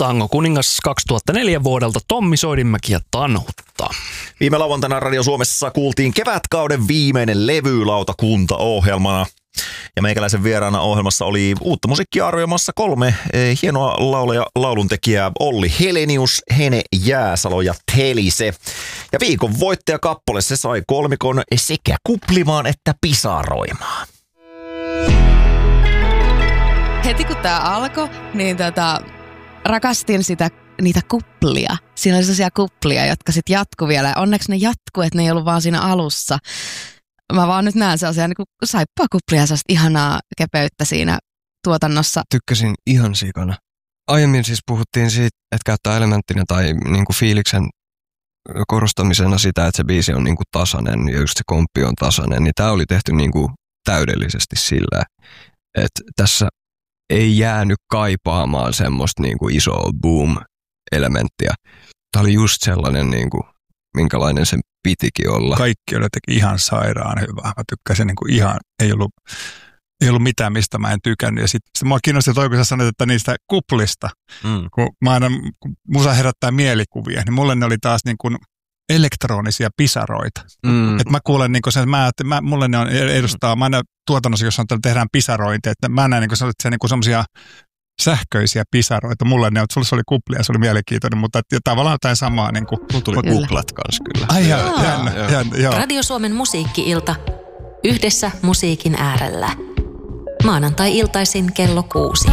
Tango kuningas 2004 vuodelta Tommi Soidinmäki ja Tanhutta. Viime lauantaina Radio Suomessa kuultiin kevätkauden viimeinen levylautakunta-ohjelmana. Ja meikäläisen vieraana ohjelmassa oli uutta musiikkia arvioimassa 3 hienoa lauluntekijää: Olli Helenius, Hene Jääsalo ja Telise. Ja viikon voittajakappale se sai kolmikon sekä kuplimaan että pisaroimaan. Heti kun tää alkoi, niin rakastin niitä kuplia. Siinä oli sellaisia kuplia, jotka sitten jatku vielä. Ja onneksi ne jatkuu, että ne ei ollut vaan siinä alussa. Mä vaan nyt näen sellaisia niin saippua kuplia, sellaista ihanaa kepeyttä siinä tuotannossa. Tykkäsin ihan sikana. Aiemmin siis puhuttiin siitä, että käyttää elementtinä tai niin kuin fiiliksen korostamisena sitä, että se biisi on niin kuin tasainen ja just se komppi on tasainen. Niin tää oli tehty niin kuin täydellisesti sillä, että tässä ei jäänyt kaipaamaan semmoista niin kuin isoa boom-elementtiä. Tämä oli just sellainen, niin kuin, minkälainen sen pitikin olla. Kaikki oli jotenkin ihan sairaan hyvää. Mä tykkäsin niin kuin ihan, ei ollut mitään, mistä mä en tykännyt. Ja sitten mua kiinnosti toi, kun sä sanoit, että niistä kuplista, kun musa herättää mielikuvia, niin mulle ne oli taas niin kuin elektronisia pisaroita. Että mä kuulen niin kuin sen, mulle ne on edustaa, mä aina tuotannossa, jos tehdään pisarointia, että mä näen niin kuin niin semmoisia sähköisiä pisaroita. Mulle ne on, sulla se oli kuplia, se oli mielenkiintoinen, mutta tavallaan jotain samaa. Niin kuin, mulla tuli kuplat kanssa kyllä. Ai jännä. Radio Suomen musiikki-ilta. Yhdessä musiikin äärellä. Maanantai-iltaisin kello 6.